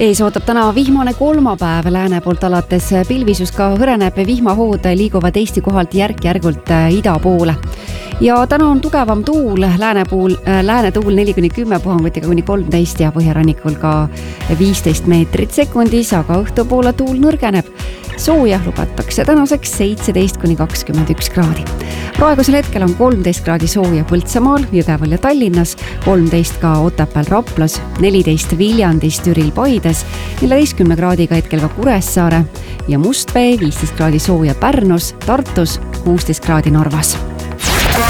Ees ootab täna vihmane kolmapäev, lääne poolt alates pilvisus ka hõreneb vihmahood liiguvad Eesti kohalt järk-järgult ida poole. Ja täna on tugevam tuul, lääne tuul 4-10 puhangutiga kuni 13 ja põhjarannikul ka 15 meetrit sekundis, aga õhtupoole tuul nõrgeneb. Sooja lubatakse tänaseks 17-21 kraadi. Praegusel hetkel on 13 kraadi sooja Põltsamaal, Jõgeval ja Tallinnas, 13 ka Otepääl, Raplas, 14 Viljandis, Türil, Paides, 14 kraadiga hetkel ka Kuressaare ja Mustvee, 15 kraadi sooja Pärnus, Tartus, 16 kraadi Narvas.